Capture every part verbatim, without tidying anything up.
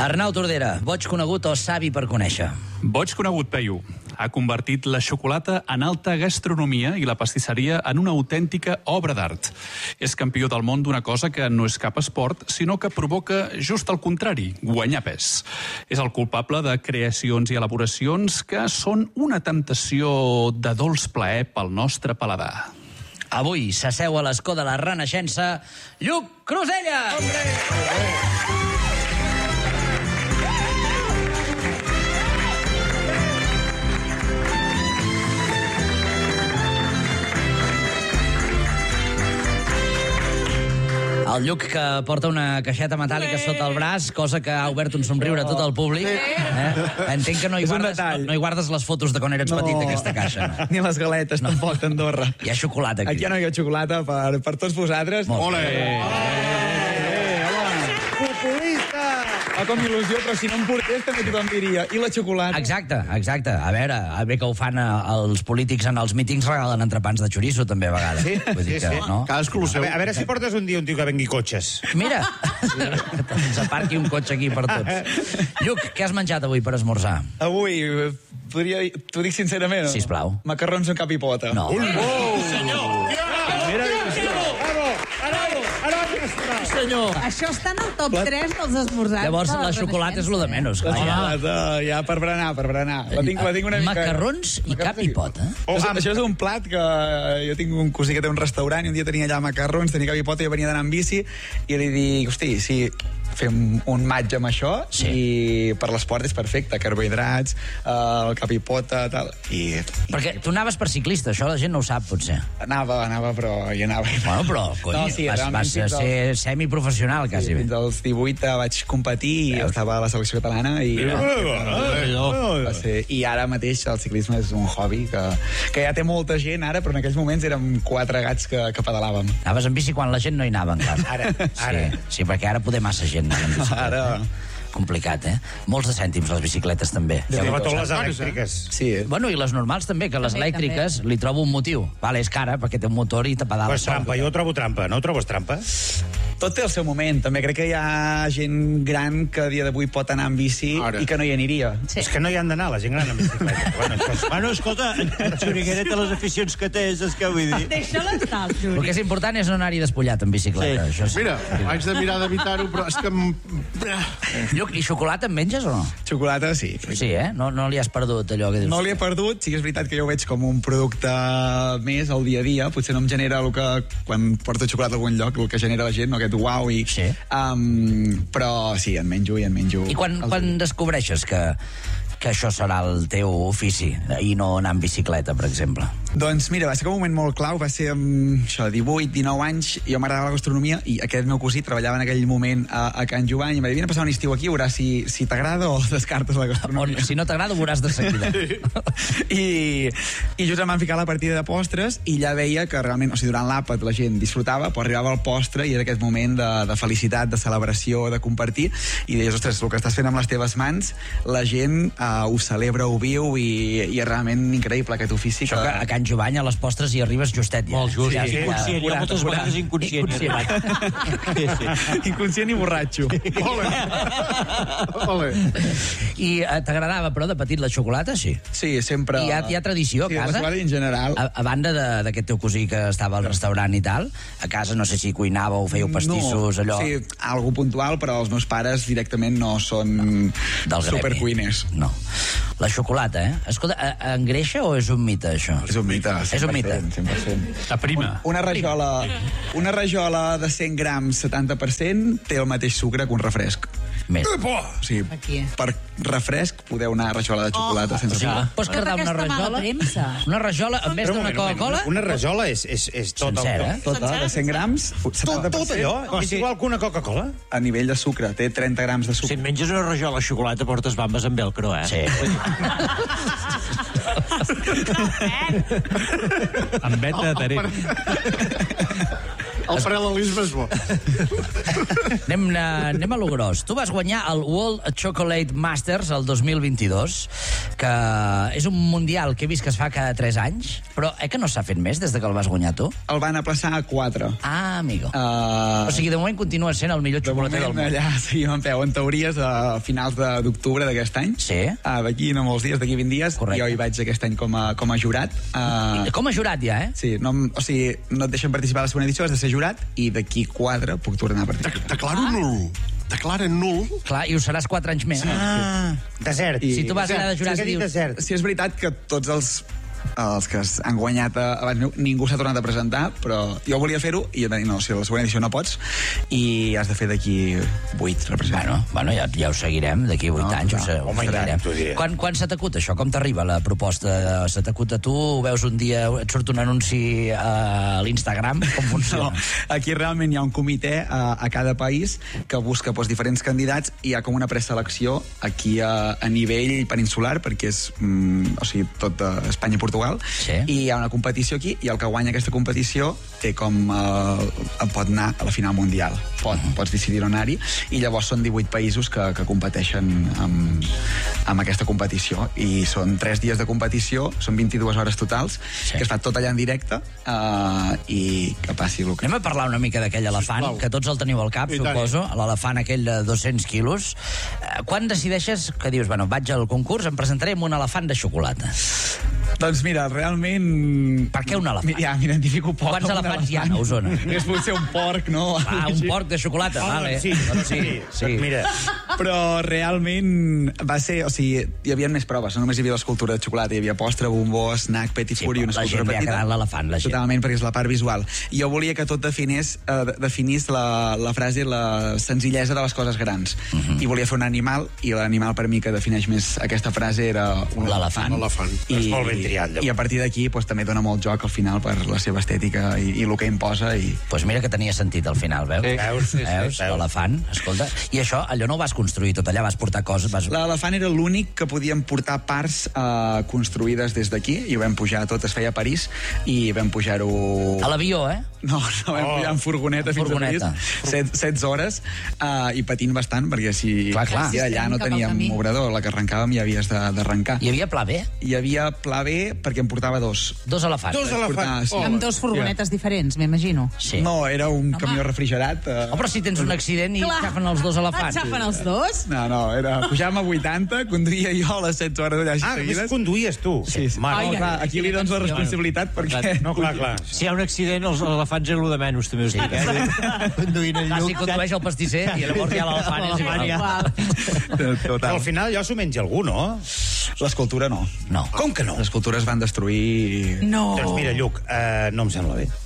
Arnau Tordera, boig conegut o savi per conèixer? Boig conegut, Peyu. Ha convertit la xocolata en alta gastronomia i la pastisseria en una autèntica obra d'art. És campió del món d'una cosa que no és cap esport, sinó que provoca just el contrari, guanyar pes. És el culpable de creacions i elaboracions que són una temptació de dolç plaer pel nostre paladar. Avui s'asseu a l'escó de la Renaixença, Lluc Crusella! Hombre! El Lluc, que porta una caixeta metàl·lica sota el braç, cosa que ha obert un somriure a tot el públic. Eh? Entenc que no hi, guardes, no, no hi guardes les fotos de quan eres no. petit, aquesta caixa. No? Ni les galetes, no. Tampoc, d'Andorra. Hi ha xocolata aquí. Aquí no hi ha xocolata per, per tots vosaltres. Ole! Populista! Ah, com il·lusió, però si no em portés també tothom diria. I la xocolata? Exacte, exacte. A veure, bé que ho fan els polítics en els mítings, regalen entrepans de xoriço també a vegades. Sí, Vull dir sí, que, sí. No? Cadascú lo seu. A veure si portes un dia un tio que vengui cotxes. Mira, que ens aparqui un cotxe aquí per tots. Lluc, què has menjat avui per esmorzar? Avui, podria... T'ho dic sincerament? Sisplau. Macarrons amb cap i pota. No. Oh! Senyor! Mira, senyor. Això està en el top tres dels esmorzars. Llavors la xocolata és lo de menys. La xocolata, ja per berenar, per berenar. La tinc, la tinc una mica... Macarrons i cap i pota. Oh, això, això és un plat que jo tinc un cosí que té un restaurant i un dia tenia allà macarrons, tenia cap i pota i jo venia d'anar amb bici i li dic, hosti, si fem un match amb això sí. I per l'esport és perfecte, carbohidrats, uh, el cap i pota, tal. I, Perquè tu anaves per ciclista, això la gent no ho sap, potser. Anava, anava, però hi anava. Bueno, però, cony, no, sí, vas, vas ser el... semiprofessional, quasi. Sí, fins als divuit vaig competir i Veus? Estava a la selecció catalana i... Va ser... I ara mateix el ciclisme és un hobby que, que ja té molta gent ara, però en aquells moments érem quatre gats que, que pedalàvem. Anaves en bici quan la gent no hi anava encara. Ara, ara. Sí, sí, perquè ara poder massa gent anar en bicicleta. Ara... Complicat, eh? Molts de cèntims, les bicicletes, també. Sobretot les elèctriques. Sí. Bueno, i les normals, també, que les també, elèctriques també. Li trobo un motiu. Vale, és cara, perquè té un motor i te pedala. Però és trampa, jo ho trobo trampa. No ho trobes trampa? Tot té el seu moment. També crec que hi ha gent gran que a dia d'avui pot anar amb bici Ara. I que no hi aniria. Sí. És que no hi han d'anar, la gent gran amb bicicleta. Bueno, és... bueno, escolta, en Xuriguera té les aficions que té, és que vull dir. Deixa-la estar, Xuri. El que és important és no anar-hi despullat en bicicleta. Sí. Això sí. Mira, haig de mirar d'evitar-ho, però és que... Lluc, i xocolata en menges o no? Xocolata, sí. Sí, eh? No, no li has perdut allò que dius. No li he perdut, sí que és veritat que jo ho veig com un producte més al dia a dia, potser no em genera el que quan porto xocolata a algun lloc, el que genera la gent, no? Aquest uau i... Sí. Um, però sí, en menjo i en menjo... I quan, quan descobreixes que, que això serà el teu ofici i no anar en bicicleta, per exemple? Doncs mira, va ser un moment molt clau, va ser amb això, divuit, dinou anys, jo m'agradava la gastronomia i aquest meu cosí treballava en aquell moment a, a Can Jovany i em va dir, vine a passar un estiu aquí, veuràs si, si t'agrada o descartes la gastronomia. O, si no t'agrada, ho veuràs de seguida. I, i just em van ficar la partida de postres i ja veia que realment, o sigui, durant l'àpat la gent disfrutava, però arribava el postre i era aquest moment de, de felicitat, de celebració, de compartir, i deies, ostres, el que estàs fent amb les teves mans, la gent uh, ho celebra, ho viu i, i és realment increïble aquest ofici. Això que a Can Jovany a les postres hi arribes justet ja. Molt just, ja, sí, ja, inconscient, hi ha moltes vegades inconscient. Inconscient. Sí, sí. Inconscient i borratxo. Ole. Ole. I eh, t'agradava, però, de petit la xocolata, sí? Sí, sempre... I hi ha, hi ha tradició a sí, casa? la xocolata en general. A, a banda d'aquest teu cosí que estava al restaurant i tal, a casa no sé si cuinava o fèieu pastissos, no, allò... Sí, algo puntual, però els meus pares directament no són del supercuiners. No. La xocolata, eh? Escolta, engreixa o és un mite, això? És un mite, cent per cent. És un mite. cent per cent. La prima. Una rajola, una rajola de cent grams, setanta per cent, té el mateix sucre que un refresc. Més. Sí, Aquí. per refresc podeu anar a rajola de xocolata oh, sense Sí. sucre. Pots quedar una Aquesta mala rajola? premsa. Una rajola, en vez Però un d'una moment, un moment, Coca-Cola? Una, una rajola és, és, és tot Sencera, el... eh? Tota, de cent grams, setanta per cent. Tot, tot allò? Oh, És sí. igual que una Coca-Cola? A nivell de sucre, té trenta grams de Si sucre. et menges una rajola de xocolata, portes bambes amb velcro, eh? Sí. Amb beta de taret. El paral·lelisme és bo. Anem, a, anem a lo gros. Tu vas guanyar el World Chocolate Masters el dos mil vint-i-dos, que és un mundial que he vist que es fa cada tres anys, però eh que no s'ha fet més des de que el vas guanyar tu? El van aplaçar a quatre. Ah, amigo. Uh, o sigui, de moment continua sent el millor de xocolater del moment món. allà seguim en peu. En teories a finals de- d'octubre d'aquest any. Sí. Uh, d'aquí no molts dies, d'aquí vint dies. Correcte. Jo hi vaig aquest any com a, com a jurat. Uh, Com a jurat ja, eh? sí, no, em- o sigui, no et deixen participar a la segona edició, has de ser jurat, i d'aquí quatre puc tornar a participar. Declaro nul. Declaren nul. Clar, i ho seràs quatre anys més. Ah, desert. I- Si tu vas allà de jurat Sí, i que ha dit dius... desert. Sí, és veritat que tots els els que han guanyat abans meu, ningú s'ha tornat a presentar, però jo volia fer-ho i no, no, si a la següent edició no pots i has de fer d'aquí vuit representants. Bueno, bueno ja, ja ho seguirem, d'aquí vuit No, anys ho, clar. se- ho Home, i tant, seguirem. t'ho diré. Quan, quan se t'acut això? Com t'arriba la proposta? Se t'acut a tu? Ho veus un dia, et surt un anunci a l'Instagram? Com funciona? No, aquí realment hi ha un comitè a, a cada país que busca doncs, diferents candidats i hi ha com una preselecció aquí a, a nivell peninsular, perquè és mm, o sigui, tot uh, Espanya i Portugal, Sí. i hi ha una competició aquí i el que guanya aquesta competició té com uh, pot anar a la final mundial. Pot, pots decidir on anar-hi, i llavors són divuit països que, que competeixen amb, amb aquesta competició, i són tres dies de competició, són vint-i-dues hores totals, Sí. que es fa tot allà en directe, uh, i que passi el que... Anem a parlar una mica d'aquell elefant, Sisplau. que tots el teniu al cap, I tant. suposo, l'elefant aquell de dos-cents quilos. Eh, Quan decideixes que dius, bueno, vaig al concurs, em presentaré amb un elefant de xocolata? Doncs mira, realment... Per què un elefant? Ja, m'identifico poc. Quants amb un elefants hi ha elefant. a Osona? És potser un porc, no? Ah, un porc de xocolata, Ah, vale. sí, Doncs sí, sí. doncs mira. Però realment va ser... O sigui, hi havia més proves, no només hi havia l'escultura de xocolata, hi havia postre, bombó, snack, petit Sí, fur i una la escultura gent li ha petita. quedat l'elefant, la gent. Totalment, perquè és la part visual. I jo volia que tot definís, eh, definís la, la frase, la senzillesa de les coses grans. Mhm. Uh -huh. I volia fer un animal, i l'animal per mi que defineix més aquesta frase era un L'elefant. Un elefant. És molt ben triat, llavors. I a partir d'aquí doncs, també dona molt joc al final per la seva estètica i, i el que imposa. I... Doncs pues mira que tenia sentit al final, veus? Sí. Veus? Sí, sí, Veus? veus. L'elefant, escolta. I això, allò no ho vas construir tot allà, vas portar coses... Vas... L'elefant era l'únic que podíem portar parts eh, construïdes des d'aquí, i ho vam pujar tot, es feia a París, i vam pujar-ho... A l'avió, eh? No, no, vam Oh. pujar en furgoneta En fins furgoneta. a París, set, setze hores, uh, i patint bastant, perquè si, Clar, clar. si allà no Cap al teníem camí. obrador, la que arrencàvem ja havies de- d'arrencar. Hi havia pla B? Hi havia pla B perquè em portava dos. Dos elefants. Dos Portar, elefants. sí. Amb dos furgonetes diferents, m'imagino. Sí. No, era un Home. camió refrigerat. Uh, Oh, però si tens un accident i xafen els dos elefants. Et xafen els dos? No, no, era pujàvem a vuitanta, conduïa jo a les setze hores allà així Ah, només seguides. conduïes tu. Sí, sí. Mare. Ai, No, ai, clar, ai, aquí li dones la responsabilitat perquè... No, clar, clar. Si hi ha un accident, els elefants és el de menys, també us dic, eh? Conduint el Clar, si lluc. condueix el pastisser i llavors ja l'elefant és igual. Igual. Però Total. al final allò s'ho menja algú, no? L'escultura no. No. Com que no? Les escultures van destruir... No. Doncs mira, Lluc, uh, no em sembla bé.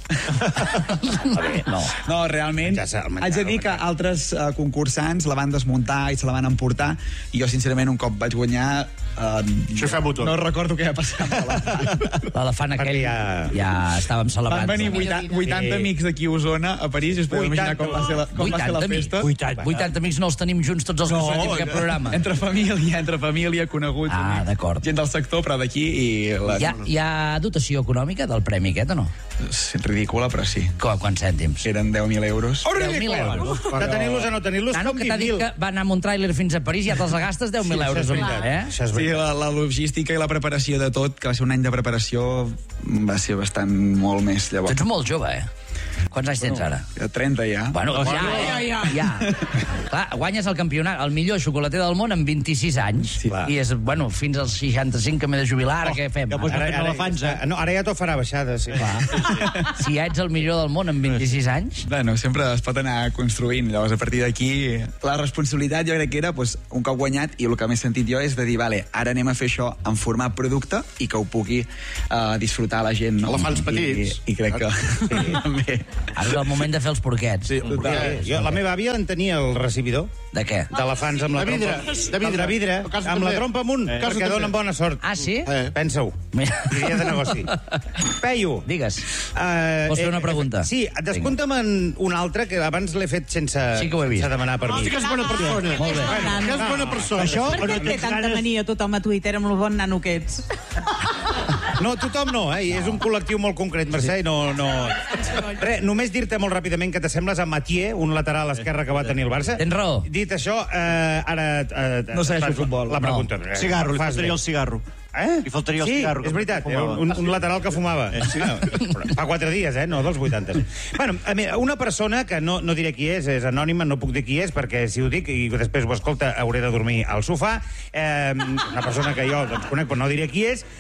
A veure, no. No, realment, Menjar-se el menjar, haig de dir el que menjar. altres uh, concursants la van desmuntar i se la van emportar, i jo, sincerament, un cop vaig guanyar... Uh, Xafem-ho tot. no recordo què va passar amb l'elefant. L'elefant Perquè aquell ja- ja estàvem celebrant. Van venir Millor vuitanta, vida. vuitanta Sí. amics d'aquí a Osona, a París, i us podeu imaginar com va ser la, com va ser la vuitanta festa. amics. vuitanta amics no els tenim junts tots els que sortim aquest programa. Entre família, entre família, coneguts, Ah, amics, d'acord. gent del sector, però d'aquí, i la... Hi ha, hi ha dotació econòmica del premi aquest o no? És ridícula, però sí. Com, quants cèntims? Eren deu mil euros. Oh, deu mil ridícul! euros. De tenir-los a no tenir-los, Nano, com que t'ha dit vint mil. que va anar amb un tràiler fins a París i ja te'ls gastes deu mil Sí, euros. això és veritat. Eh? Això és Sí, veritat. la, la logística i la preparació de tot, que va ser un any de preparació, va ser bastant molt més, Tu llavors. ets molt jove, eh? Quants anys tens ara? trenta ja. Bueno, ja, ja, ja. ja. Clar, guanyes el campionat, el millor xocolater del món amb vint-i-sis anys. Sí. I és, bueno, fins als seixanta-cinc que m'he de jubilar, ara què fem? ja pots Ara, anar fent elefants, eh? no, ara ja t'ho farà baixada, sí. si ja ets el millor del món amb vint-i-sis anys, Bueno, sempre es pot anar construint. Llavors, a partir d'aquí, la responsabilitat jo crec que era, doncs, un cop guanyat, i el que m'he sentit jo és de dir, vale, ara anem a fer això en format producte i que ho pugui uh, disfrutar la gent. No? Elefants petits. I, i crec que sí, també. ara és el moment de fer els porquets. Sí, Perquè jo, la meva àvia en tenia el recibidor De què? d'elefants amb la De vidre, trompa. de vidre. De vidre, A casa amb la també. trompa amunt, A casa perquè també. donen bona sort. Ah, sí? Eh. Pensa-ho. Mira. Idea de negoci. Peyu. Digues. Uh, Vols fer una pregunta? Sí, despunta'm en un altre que abans l'he fet sense, Sí que ho he vist. sense demanar per mi. Hosti, que és bona persona. Molt bé. Que és bona persona. Això, Per què té tanta mania tothom a Twitter amb lo bon nano que ets? No, tothom no, eh? És un col·lectiu molt concret, Mercè, i no... no... Re, només dir-te molt ràpidament que t'assembles a Mathieu, un lateral esquerre que va tenir el Barça. Tens raó. Dit això, eh, ara... Eh, No segueixo fas futbol. La pregunta. No. Cigarro, li Fas faltaria bé. el cigarro. Eh? Li faltaria el sí, cigarro. és veritat, que fumava. un, un lateral que fumava. Sí, no, fa quatre dies, eh? No dels vuitanta. Bueno, a mi, una persona que no, no diré qui és, és anònima, no puc dir qui és, perquè si ho dic i després ho escolta hauré de dormir al sofà. Eh, una persona que jo doncs, conec, però no diré qui és,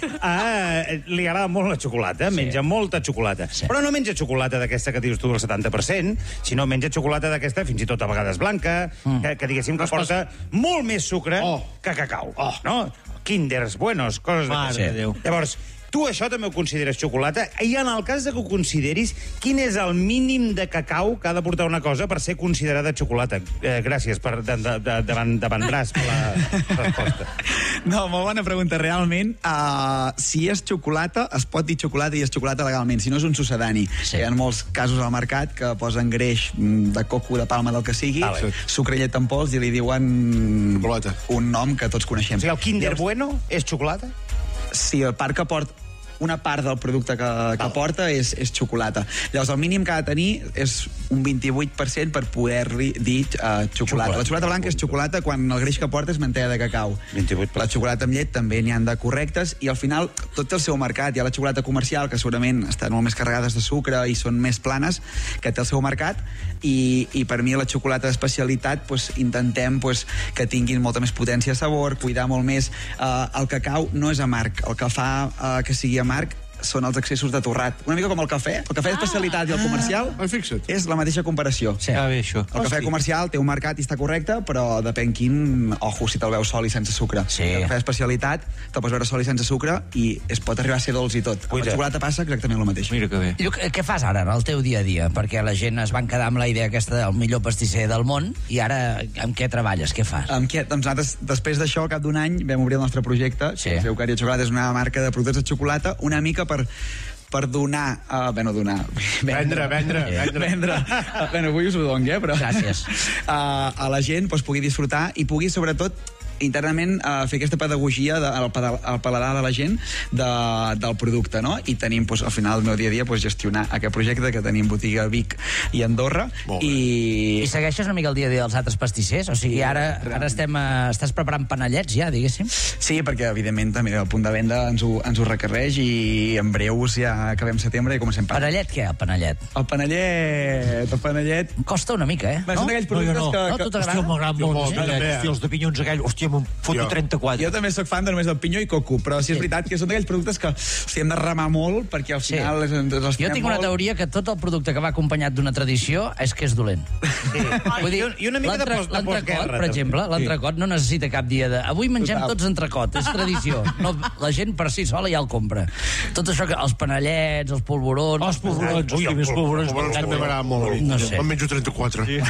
eh, li agrada molt la xocolata, menja sí. molta xocolata. Sí. Però no menja xocolata d'aquesta que dius tu del setanta per cent, sinó menja xocolata d'aquesta, fins i tot a vegades blanca, mm. que, que diguéssim que porta molt més sucre oh. que cacau. Oh. No? Kinders, buenos, coses Mare de Déu. Llavors, tu això també ho consideres xocolata? I en el cas de que ho consideris, quin és el mínim de cacau que ha de portar una cosa per ser considerada xocolata? Eh, gràcies per de, de, de, davant, davant braç per la resposta. No, molt bona pregunta. Realment, uh, si és xocolata, es pot dir xocolata i és xocolata legalment. Si no, és un sucedani. Sí. Hi ha molts casos al mercat que posen greix de coco, de palma, del que sigui, Vale. sucre i llet en pols i li diuen Xocolata. un nom que tots coneixem. O sigui, el Kinder Bueno és xocolata? Si el part que porta una part del producte que, que porta és, és xocolata. Llavors, el mínim que ha de tenir és un vint-i-vuit per cent per poder-li dir uh, xocolata. xocolata. La xocolata blanca és xocolata quan el greix que porta és mantega de cacau. vint-i-vuit per cent. La xocolata amb llet també n'hi han de correctes i al final tot té el seu mercat. Hi ha la xocolata comercial, que segurament estan molt més carregades de sucre i són més planes, que té el seu mercat, i, i per mi la xocolata d'especialitat pues, intentem pues, que tinguin molta més potència de sabor, cuidar molt més. Uh, el cacau no és amarg. El que fa uh, que sigui amarg són els excessos de torrat. Una mica com el cafè. El cafè d'especialitat i el comercial Ah, fixa't. és la mateixa comparació. Sí. Ah, bé, això. El cafè comercial té un mercat i està correcte, però depèn quin... Ojo, si te'l veus sol i sense sucre. Sí. El cafè d'especialitat te'l pots veure sol i sense sucre i es pot arribar a ser dolç i tot. Amb Cuida. la xocolata passa exactament el mateix. Mira que bé. I tu, què fas ara, en el teu dia a dia? Perquè la gent es van quedar amb la idea aquesta del millor pastisser del món, i ara amb què treballes? Què fas? Amb què? Doncs nosaltres, després d'això, al cap d'un any, vam obrir el nostre projecte, Sí. que es diu Eucaria Xocolata, és una marca de productes de xocolata, una mica per per donar... Uh, bueno, donar... Vendre, vendre, vendre. Vendre. Uh, bueno, avui us ho dono, eh? Però, Gràcies. Uh, a la gent pues, pugui disfrutar i pugui, sobretot, internament uh, fer aquesta pedagogia de, al, al paladar de la gent de, del producte, no? I tenim, pues, al final del meu dia a dia, pues, gestionar aquest projecte que tenim botiga a Vic i Andorra. I... I segueixes una mica el dia a dia dels altres pastissers? O sigui, ara, ara estem, uh, estàs preparant panellets ja, diguéssim? Sí, perquè evidentment també el punt de venda ens ho, ens ho requereix i en breus ja acabem setembre i comencem per... Panellet què, el panellet? El panellet, el panellet... Costa una mica, eh? No? Són aquells No, jo productes no. que... No, que... tu t'agrada? Hòstia, m'agrada molt. molt, Sí, també, hòstia, els de pinyons aquells, hòstia, me'n foto Jo. trenta-quatre. Jo també sóc fan de només del pinyó i coco, però sí és veritat que són d'aquells productes que hòstia, hem de remar molt perquè al Sí. final sí. ens, ens Jo estimem tinc una molt. teoria que tot el producte que va acompanyat d'una tradició és que és dolent. Sí. Vull dir, I una mica de l'entre- post- de l'entrecot, postguerra, per també. exemple, l'entrecot no necessita cap dia de... Avui mengem Total. tots entrecot, és tradició. No, la gent per si sola ja el compra. Tot això, que els panellets, els polvorons... Els polvorons, hòstia, més polvorons. Polvorons també m'agrada molt a mi. No sé. Me'n menjo trenta-quatre. Sí.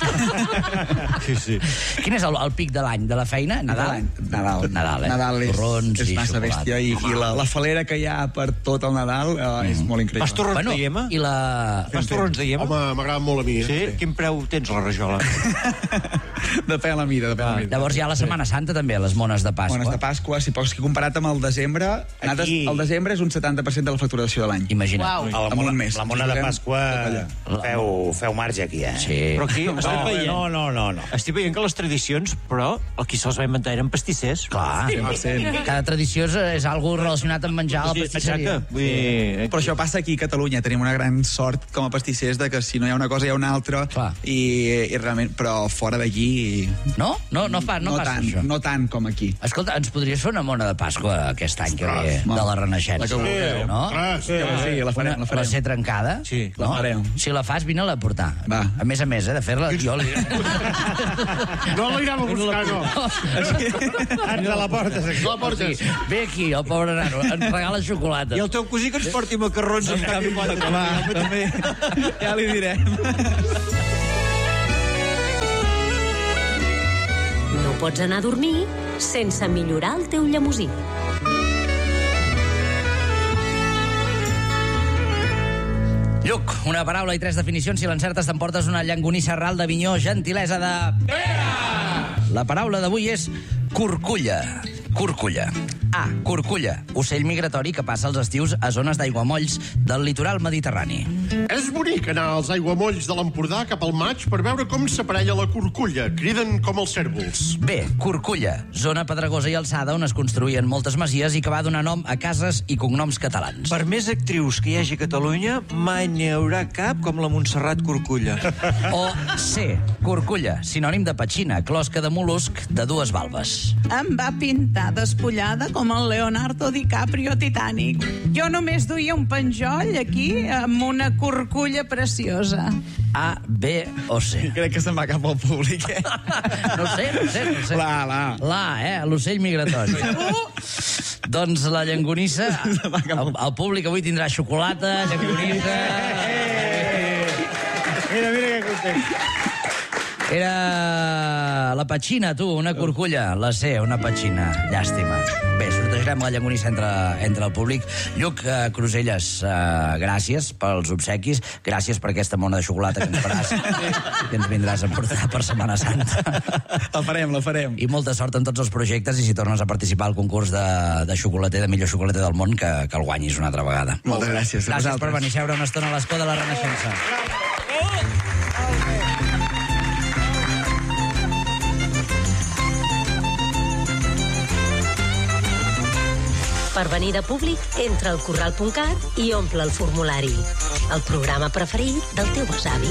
Sí, sí. Quin és el, el pic de l'any, de la feina? Nadal? Nadal. Nadal, eh? Nadal és, Torrons és i massa xocolata. bèstia i, i la, la falera que hi ha per tot el Nadal eh, és molt increïble. Fas torrons Bueno, de iema? i la... Fas torrons de iema? Home, m'agrada molt a mi. Sí? Eh? Quin preu tens a la rajola? Depèn de la mida, depèn de la mida. Llavors hi ha la Setmana Santa també, les mones de Pasqua. Mones de Pasqua, si pots que comparat amb el desembre, nosaltres, Aquí- el desembre és un setanta per cent de la facturació de l'any. Imagina't. Uau. A la Amb mona, un mes. la mona de Posem Pasqua tot feu, feu marge aquí, eh? Sí. Però aquí estic No, veient... no, no, no, no. Estic veient que les tradicions, però el qui se'ls va inventar eren pastissers. Clar. cent per cent. Cada tradició és, és algo relacionat amb menjar a la Sí, pastisseria. exacte. Vull dir, Però això passa aquí a Catalunya. Tenim una gran sort com a pastissers de que si no hi ha una cosa hi ha una altra. Clar. I, i realment, però fora d'aquí... No? No, no, fa, no, no passa tant, això. no tant com aquí. Escolta, ens podries fer una mona de Pasqua aquest any que ve, home. de la Renaixença? La que vulgueu. No? Ah, sí. Sí, la farem, la Una, farem. la ser trencada? Sí, la farem. Si la fas, vine-la a portar. Va. A més a més, eh, de fer-la, jo li... No l'anirem a buscar, no. Ens la portes aquí. No la portes. Sí, ve aquí, el pobre nano, ens regala xocolata. I el teu cosí que ens porti macarrons amb canvi quatre. Va, també. Ja li direm. No pots anar a dormir sense millorar el teu llemosí. Lluc, una paraula i tres definicions. Si l'encertes t'emportes una llangonissa ral d'Avinyó, gentilesa de... Pere! La paraula d'avui és curculla. Curculla. A. Curculla, ocell migratori que passa els estius a zones d'aiguamolls del litoral mediterrani. És bonic anar als aiguamolls de l'Empordà cap al maig per veure com s'aparella la curculla. Criden com els cèrvols. B. Curculla, zona pedregosa i alçada on es construïen moltes masies i que va donar nom a cases i cognoms catalans. Per més actrius que hi hagi a Catalunya, mai n'hi haurà cap com la Montserrat Curculla. O C. Curculla, sinònim de petxina, closca de mol·lusc de dues valves. Em va pintar despullada com el Leonardo DiCaprio Titanic. Jo només duia un penjoll aquí amb una curculla preciosa. A, B o C. Crec que se'n va cap al públic, eh? No sé, no sé, no sé. La, la. La, eh? L'ocell migratori. Doncs la llangonissa... El, el públic avui tindrà xocolata, llangonissa... Mira, mira que content. Era la petxina, tu, una curculla. La C, una petxina. Llàstima. Bé, sortejarem la llangonissa entre, entre el públic. Lluc eh, Cruselles, eh, gràcies pels obsequis, gràcies per aquesta mona de xocolata que ens faràs, que ens vindràs a portar per Setmana Santa. La farem, la farem. I molta sort en tots els projectes i si tornes a participar al concurs de, de xocolater, de millor xocolater del món, que, que el guanyis una altra vegada. Moltes gràcies. Gràcies per venir a seure una estona a l'escó de la Renaixença. Per venir de públic, entra al corral punt cat i omple el formulari. El programa preferit del teu besavi.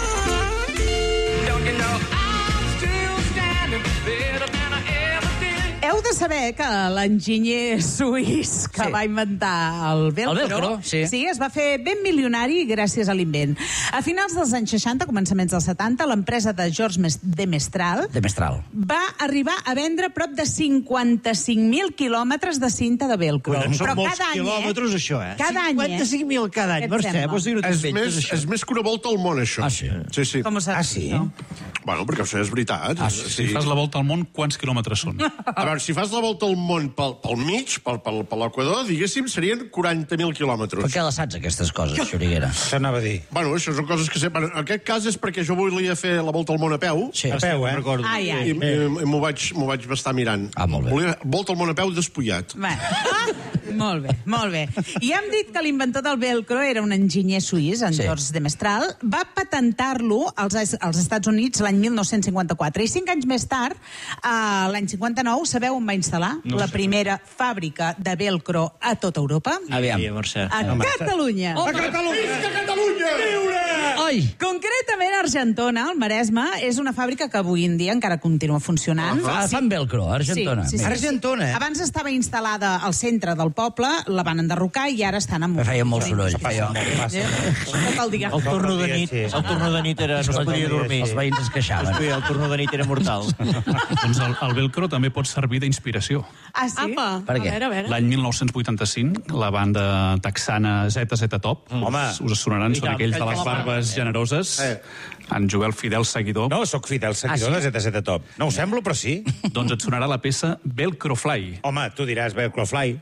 Heu de saber que l'enginyer suís que Sí. va inventar el velcro, El velcro, sí. sí, es va fer ben milionari gràcies a l'invent. A finals dels anys seixanta, començaments dels setanta, l'empresa de George Mes- de Mestral De Mestral. va arribar a vendre prop de cinquanta-cinc mil quilòmetres de cinta de velcro. Collons, són Però molts cada any, quilòmetres, eh? això, eh? Cada any, eh? cinquanta-cinc mil cada any. Què et Mercè, sembla? vols dir-ho tu És bé, més, això? és més que una volta al món, això. Ah, sí? Sí, sí. Com ho saps? Ah, sí? No? Bueno, perquè això és veritat. Ah, si fas la volta al món, quants quilòmetres són? A veure, si fas la volta al món pel, pel mig, pel, pel, per l'Equador, diguéssim, serien quaranta mil Per quilòmetres. què les saps, aquestes coses, Xuriguera? Això anava a dir. Bueno, això són coses que sé. Bueno, en aquest cas és perquè jo volia fer la volta al món a peu, Sí. A peu, eh? Recordo. Ai, i, ai. i, i m'ho vaig, m'ho vaig estar mirant. Ah, molt bé. Volia volta al món a peu despullat. Bé. Ah, molt bé, molt bé. I hem dit que l'inventor del velcro era un enginyer suís, en Sí. George de Mestral. Va patentar-lo als, als Estats Units l'any mil nou-cents cinquanta-quatre. I cinc anys més tard, a l'any cinquanta-nou, sabeu on va instal·lar No la sé. primera fàbrica de velcro a tota Europa? Aviam. Sí, Mercè. A Catalunya. A Catalunya! Visca Catalunya! Viure! Ai! Concretament, a Argentona, al Maresme, és una fàbrica que avui en dia encara continua funcionant. Ah, fan velcro, a Argentona. Sí, sí, sí. Argentona, eh? Abans estava instal·lada al centre del poble, la van enderrocar i ara estan en... Feia molt soroll. Passa molt, passa. Tot el dia. El torno de nit, Sí. el torno de nit era, no es podia dormir. Els veïns es queixaven. Sí, el torno de nit era mortal. Doncs el, el velcro també pot servir d'inspiració. Ah, sí? Apa, Per què? a veure, a veure. L'any mil nou-cents vuitanta-cinc, la banda texana Z Z Top, Home. us, us sonaran, són tant, aquells de les home. barbes generoses, Eh. en Joel Fidel seguidor, No, sóc fidel seguidor Ah, sí? de Z Z Top. No ho semblo, però sí. doncs et sonarà la peça Velcro Fly. Home, tu diràs Velcro Fly.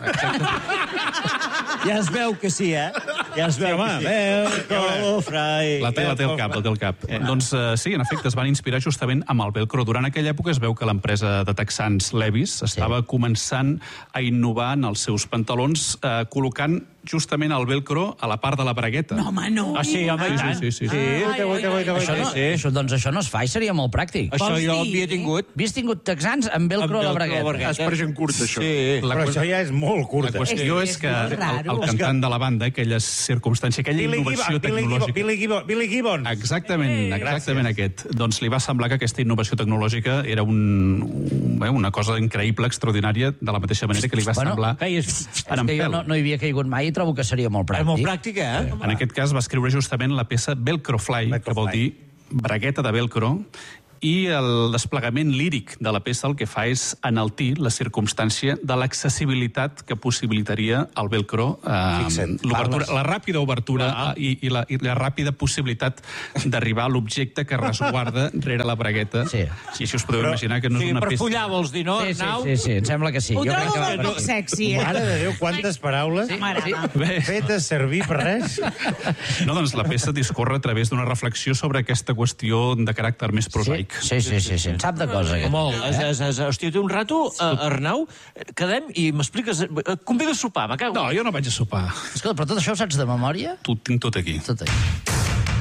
Ja es veu que sí, eh? Ja es veu home, que sí. Velcro Fly. La té, la té al cap, la té al cap. Eh. Doncs eh, sí, en efecte, es van inspirar justament amb el velcro. Durant aquella època es veu que l'empresa de texans Levi's estava sí. començant a innovar en els seus pantalons, eh, col·locant justament el velcro a la part de la bragueta. No, home, no. Ah, sí, home, i Sí, tant. sí, sí, sí. Sí, Guaita, guaita, guaita, Això no, sí. això, doncs això no es fa i seria molt pràctic. Això Vols jo dir? havia tingut. Havies tingut texans amb velcro a la bragueta. És per gent curta, això. Sí. La, Però qües- això ja és molt la curta. qüestió És- és, és que molt el, raro. el cantant de la banda, aquella circumstància, aquella Billy innovació Gibbons, Billy Gibbons, tecnològica... Billy Gibbons, Billy Gibbons. Exactament, exactament aquest. Doncs li va semblar que aquesta innovació tecnològica era un, un, eh, una cosa increïble, extraordinària, de la mateixa manera que li va Bueno, semblar Feies... És que jo no, no hi havia caigut mai i trobo que seria molt És pràctic. molt pràctic, eh? En aquest cas va escriure justament la peça Velcro Fly, Velcro que vol Fly. dir bragueta de velcro, i el desplegament líric de la peça el que fa és enaltir la circumstància de l'accessibilitat que possibilitaria el velcro, eh, Fixa't, l'obertura, parles. la ràpida obertura Ah. eh, i, i, la, i la ràpida possibilitat d'arribar a l'objecte que resguarda rere la bragueta. Sí. I així us podeu imaginar que no Sí, és una per peça... follar, vols dir, no, Sí, sí, Arnau? sí, sí, em sembla que sí. Ho Jo crec trobo que va molt per poc aquí. sexy, eh? Mare de Déu, quantes paraules. Mare meva. Bé, Fetes servir per res. no, doncs la peça discorre a través d'una reflexió sobre aquesta qüestió de caràcter més prosaic. amic. Sí, sí, sí, sí, en sap de cosa. aquest. Molt. Es, es, es, hòstia, té un rato, uh, Arnau, quedem i m'expliques... Et convido a sopar, me cago. No, jo no vaig a sopar. Escolta, però tot això ho saps de memòria? T'ho tinc tot aquí. Tot això.